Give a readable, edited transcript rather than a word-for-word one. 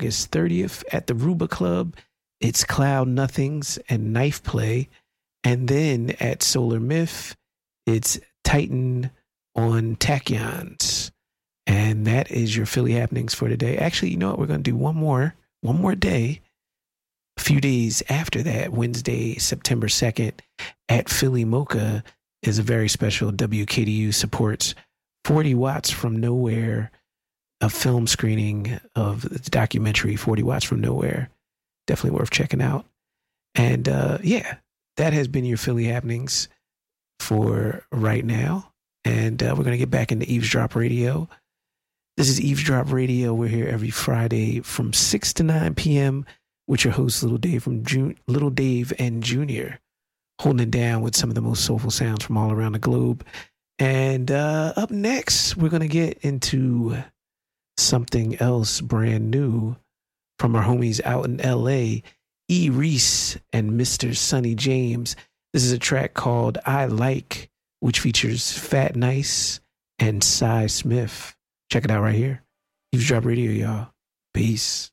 August 30th at the Ruba Club. It's Cloud Nothings and Knife Play. And then at Solar Myth, it's Titan on Tachyons. And that is your Philly happenings for today. Actually, you know what? We're going to do one more day. A few days after that, Wednesday, September 2nd, at Philly Mocha is a very special WKDU supports 40 Watts from Nowhere, a film screening of the documentary 40 Watts from Nowhere. Definitely worth checking out. And yeah, that has been your Philly happenings for right now. And we're going to get back into Eavesdrop Radio. This is Eavesdrop Radio. We're here every Friday from 6 to 9 p.m. with your host, Little Dave and Junior, holding it down with some of the most soulful sounds from all around the globe. And up next, we're going to get into something else brand new from our homies out in L.A., E. Reese and Mr. Sonny James. This is a track called I Like, which features Fat Nice and Cy Smith. Check it out right here. Eavesdrop Radio, y'all. Peace.